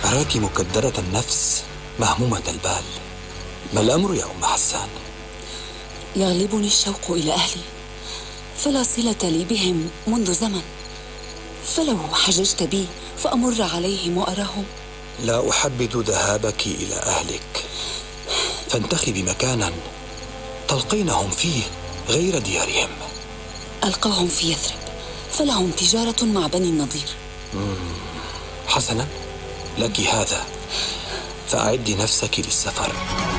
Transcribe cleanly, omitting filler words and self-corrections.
أراك مكدرة النفس مهمومة البال، ما الأمر يا أم حسان؟ يغلبني الشوق إلى أهلي، فلا صلة لي بهم منذ زمن، فلو حججت بي فأمر عليهم وأراهم. لا أحبذ ذهابك إلى أهلك، فانتخبي مكانا تلقينهم فيه غير ديارهم. ألقاهم في يثرب، فلهم تجارة مع بني النضير. حسنا، لك هذا، فأعدي نفسك للسفر.